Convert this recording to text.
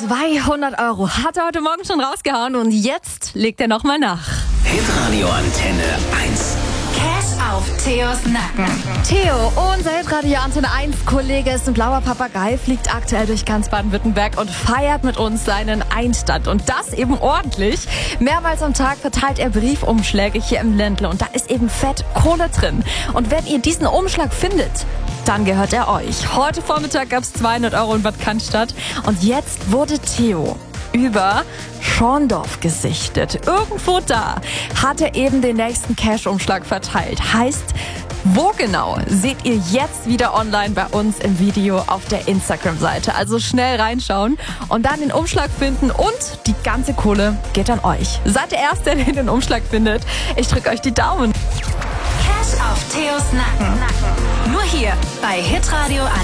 200 € hat er heute Morgen schon rausgehauen und jetzt legt er nochmal nach. Hitradio Antenne 1. Cash auf Theos Nacken. Theo, unser Hitradio Antenne 1 Kollege, ist ein blauer Papagei, fliegt aktuell durch ganz Baden-Württemberg und feiert mit uns seinen Einstand. Und das eben ordentlich. Mehrmals am Tag verteilt er Briefumschläge hier im Ländle und da ist eben fett Kohle drin. Und wenn ihr diesen Umschlag findet, dann gehört er euch. Heute Vormittag gab es 200 € in Bad Cannstatt und jetzt wurde Theo über Schorndorf gesichtet. Irgendwo da hat er eben den nächsten Cash-Umschlag verteilt. Heißt, wo genau, seht ihr jetzt wieder online bei uns im Video auf der Instagram-Seite. Also schnell reinschauen und dann den Umschlag finden und die ganze Kohle geht an euch. Seid der Erste, der den Umschlag findet. Ich drücke euch die Daumen. Cash auf Theos Nacken. Nur hier bei Hitradio Antenne.